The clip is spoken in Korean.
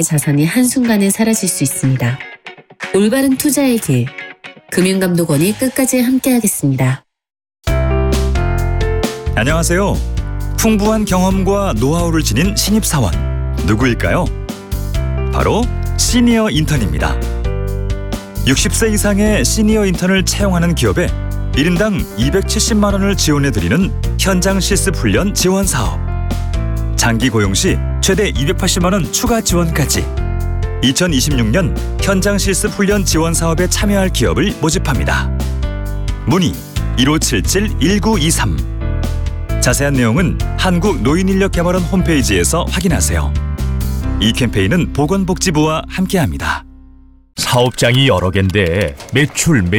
나의 자산이 한순간에 사라질 수 있습니다. 올바른 투자의 길, 금융감독원이 끝까지 함께하겠습니다. 안녕하세요. 풍부한 경험과 노하우를 지닌 신입사원 누구일까요? 바로 시니어 인턴입니다. 60세 이상의 시니어 인턴을 채용하는 기업에 1인당 270만 원을 지원해드리는 현장 실습 훈련 지원 사업. 장기 고용 시 최대 280만 원 추가 지원까지 2026년 현장 실습 훈련 지원 사업에 참여할 기업을 모집합니다. 문의 1577-1923. 자세한 내용은 한국노인인력개발원 홈페이지에서 확인하세요. 이 캠페인은 보건복지부와 함께합니다. 사업장이 여러 개인데 매출